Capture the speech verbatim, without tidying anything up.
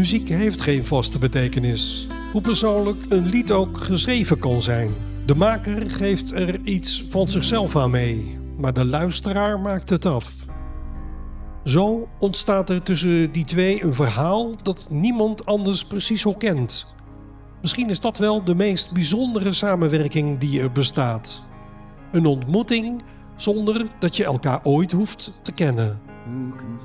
Muziek heeft geen vaste betekenis, hoe persoonlijk een lied ook geschreven kan zijn. De maker geeft er iets van zichzelf aan mee, maar de luisteraar maakt het af. Zo ontstaat er tussen die twee een verhaal dat niemand anders precies zo kent. Misschien is dat wel de meest bijzondere samenwerking die er bestaat. Een ontmoeting zonder dat je elkaar ooit hoeft te kennen.